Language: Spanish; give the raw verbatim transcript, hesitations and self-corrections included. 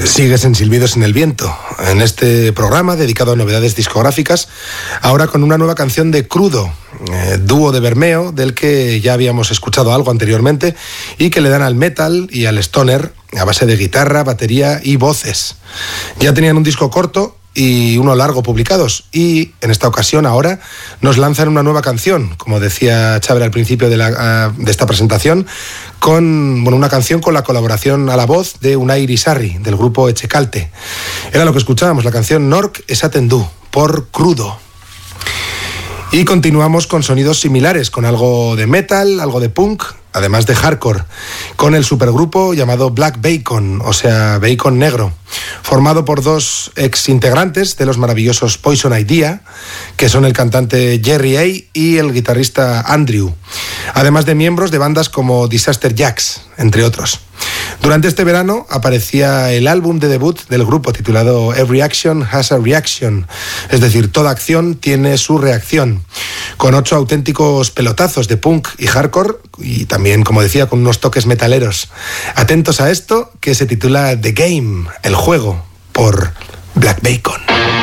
Sigues en Silbidos en el Viento, en este programa dedicado a novedades discográficas, ahora con una nueva canción de Crudo, eh, dúo de Bermeo, del que ya habíamos escuchado algo anteriormente, y que le dan al metal y al stoner a base de guitarra, batería y voces. Ya tenían un disco corto y uno largo publicados, y en esta ocasión ahora nos lanzan una nueva canción, como decía Chávez al principio de, la, de esta presentación, con bueno, una canción con la colaboración a la voz de Unai Irisarri, del grupo Echecalte. Era lo que escuchábamos, la canción Nork esaten du, por Crudo. Y continuamos con sonidos similares, con algo de metal, algo de punk, además de hardcore, con el supergrupo llamado Black Bacon, o sea, Bacon Negro, formado por dos ex integrantes de los maravillosos Poison Idea, que son el cantante Jerry A. y el guitarrista Andrew, además de miembros de bandas como Disaster Jacks, entre otros. Durante este verano aparecía el álbum de debut del grupo titulado Every Action Has a Reaction, es decir, toda acción tiene su reacción, con ocho auténticos pelotazos de punk y hardcore, y también, como decía, con unos toques metaleros. Atentos a esto, que se titula The Game, el juego, por Black Bacon.